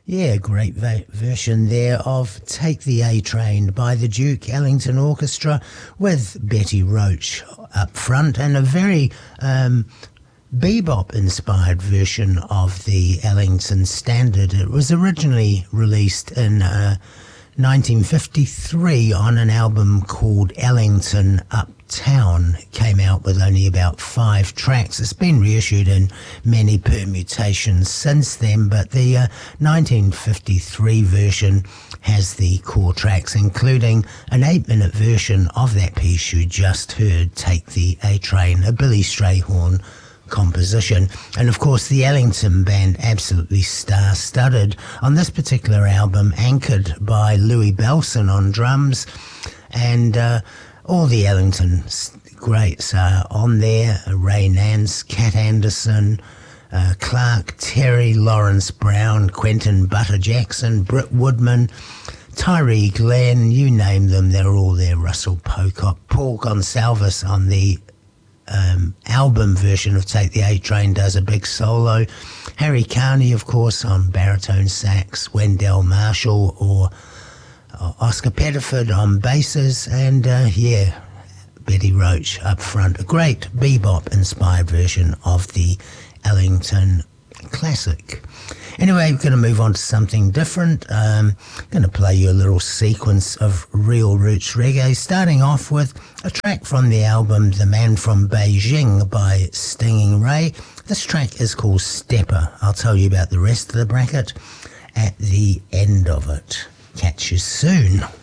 Yeah, great version there of Take the A Train by the Duke Ellington Orchestra with Betty Roach up front, and a very bebop-inspired version of the Ellington Standard. It was originally released in 1953 on an album called Ellington Uptown. It came out with only about 5 tracks. It's been reissued in many permutations since then, but the 1953 version has the core tracks, including an 8-minute version of that piece you just heard, Take the A Train, a Billy Strayhorn composition. And of course the Ellington band absolutely star-studded on this particular album, anchored by Louis Bellson on drums, and all the Ellington greats are on there: Ray Nance, Cat Anderson, Clark Terry, Lawrence Brown, Quentin Butter Jackson, Britt Woodman, Tyree Glenn, you name them, they're all there. Russell Pocock, Paul Gonsalves on the album version of Take the A Train does a big solo. Harry Carney, of course, on baritone sax, Wendell Marshall or Oscar Pettiford on basses, and Betty Roach up front. A great bebop-inspired version of the Ellington classic. Anyway, we're going to move on to something different. I'm going to play you a little sequence of real roots reggae, starting off with a track from the album The Man from Beijing by Stinging Ray. This track is called Stepper. I'll tell you about the rest of the bracket at the end of it. Catch you soon.